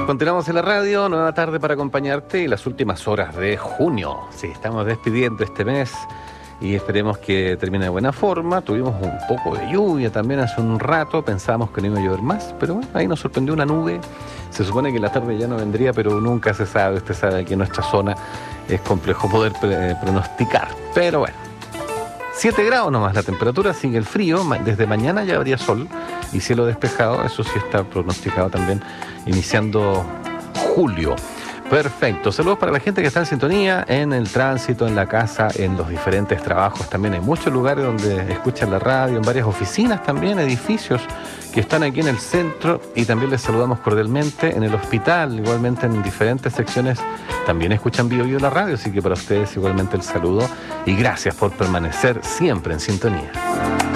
Continuamos en la radio, nueva tarde para acompañarte y las últimas horas de junio. Sí, estamos despidiendo este mes y esperemos que termine de buena forma. Tuvimos un poco de lluvia también hace un rato, pensábamos que no iba a llover más, pero bueno, ahí nos sorprendió una nube. Se supone que la tarde ya no vendría, pero nunca se sabe. Usted sabe que en nuestra zona es complejo poder pronosticar, pero bueno. 7 grados nomás la temperatura, sigue el frío, desde mañana ya habría sol y cielo despejado, eso sí está pronosticado también, iniciando julio. Perfecto, saludos para la gente que está en sintonía, en el tránsito, en la casa, en los diferentes trabajos también. Hay muchos lugares donde escuchan la radio, en varias oficinas también, edificios que están aquí en el centro, y también les saludamos cordialmente en el hospital, igualmente en diferentes secciones también escuchan Bio Bio la radio, así que para ustedes igualmente el saludo y gracias por permanecer siempre en sintonía.